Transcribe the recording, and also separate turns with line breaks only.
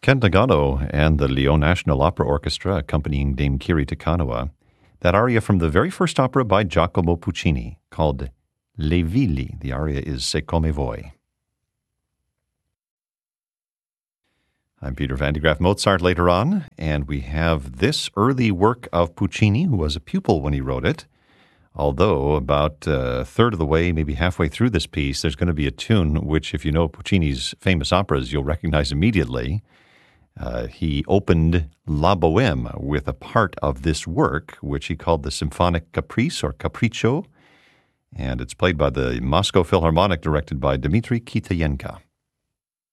Ken Nagano and the Lyon National Opera Orchestra accompanying Dame Kiri te Kanawa. That aria from the very first opera by Giacomo Puccini called Le Villi. The aria is Se come voi. I'm Peter Van de Graaff Mozart later on, and we have this early work of Puccini, who was a pupil when he wrote it. Although about a third of the way, maybe halfway through this piece, there's going to be a tune which, if you know Puccini's famous operas, you'll recognize immediately. He opened La Bohème with a part of this work, which he called the Symphonic Caprice or Capriccio, and it's played by the Moscow Philharmonic, directed by Dmitri Kitayenko.